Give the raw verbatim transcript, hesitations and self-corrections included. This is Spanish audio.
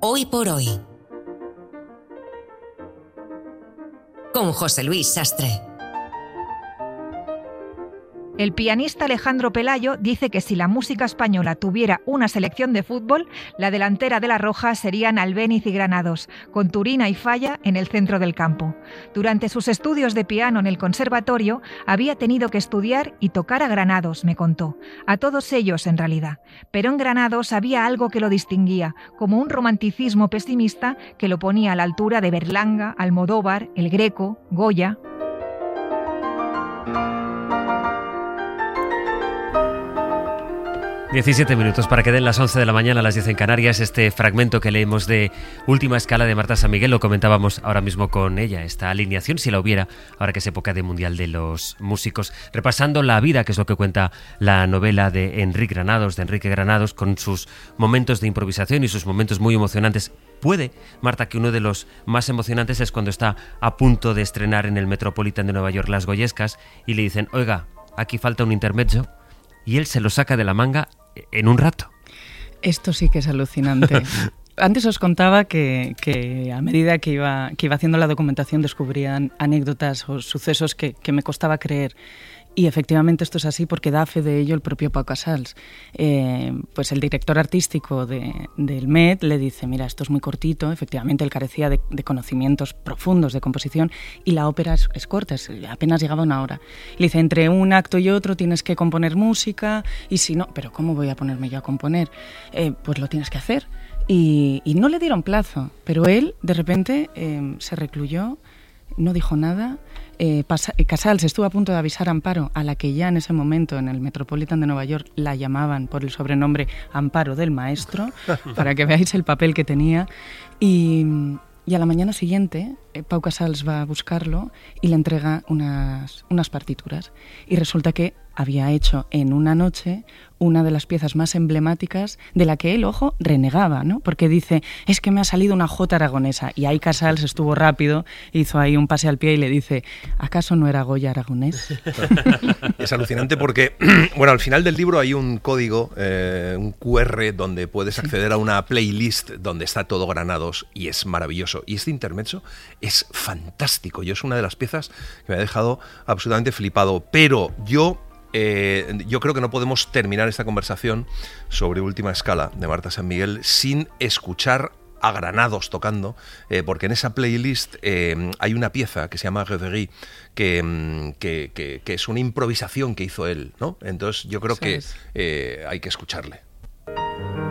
Hoy por hoy. Con José Luis Sastre. El pianista Alejandro Pelayo dice que si la música española tuviera una selección de fútbol, la delantera de la Roja serían Albéniz y Granados, con Turina y Falla en el centro del campo. Durante sus estudios de piano en el conservatorio, había tenido que estudiar y tocar a Granados, me contó. A todos ellos, en realidad. Pero en Granados había algo que lo distinguía, como un romanticismo pesimista que lo ponía a la altura de Berlanga, Almodóvar, El Greco, Goya. diecisiete minutos para que den las once de la mañana, a las diez en Canarias. Este fragmento que leemos de Última Escala de Marta San Miguel lo comentábamos ahora mismo con ella. Esta alineación, si la hubiera, ahora que es época de Mundial de los Músicos. Repasando la vida, que es lo que cuenta la novela de Enrique Granados, de Enrique Granados, con sus momentos de improvisación y sus momentos muy emocionantes. Puede, Marta, que uno de los más emocionantes es cuando está a punto de estrenar en el Metropolitan de Nueva York Las Goyescas y le dicen, oiga, aquí falta un intermezzo, y él se lo saca de la manga en un rato. Esto sí que es alucinante. Antes os contaba que, que a medida que iba, que iba haciendo la documentación descubrían anécdotas o sucesos que, que me costaba creer. Y efectivamente esto es así porque da fe de ello el propio Pau Casals. Eh, pues el director artístico de, del Met le dice, mira, esto es muy cortito, efectivamente él carecía de, de conocimientos profundos de composición y la ópera es, es corta, es, apenas llegaba una hora. Le dice, entre un acto y otro tienes que componer música y si no, pero ¿cómo voy a ponerme yo a componer? Eh, pues lo tienes que hacer. Y, y no le dieron plazo, pero él de repente eh, se recluyó, no dijo nada. Eh, Casals estuvo a punto de avisar a Amparo, a la que ya en ese momento en el Metropolitan de Nueva York la llamaban por el sobrenombre Amparo del Maestro, para que veáis el papel que tenía. Y, y a la mañana siguiente, eh, Pau Casals va a buscarlo y le entrega unas, unas partituras. Y resulta que había hecho en una noche una de las piezas más emblemáticas de la que él, ojo, renegaba, ¿no? Porque dice, es que me ha salido una jota aragonesa. Y ahí Casals estuvo rápido, hizo ahí un pase al pie y le dice, ¿acaso no era Goya aragonés? Es alucinante porque, bueno, al final del libro hay un código, eh, un cu erre, donde puedes acceder a una playlist donde está todo Granados y es maravilloso. Y este intermezzo es fantástico. Yo es una de las piezas que me ha dejado absolutamente flipado. Pero yo... Eh, yo creo que no podemos terminar esta conversación sobre Última Escala de Marta San Miguel sin escuchar a Granados tocando, eh, porque en esa playlist eh, hay una pieza que se llama Reverie, que, que, que, que es una improvisación que hizo él, ¿no? Entonces yo creo que eh, hay que escucharle.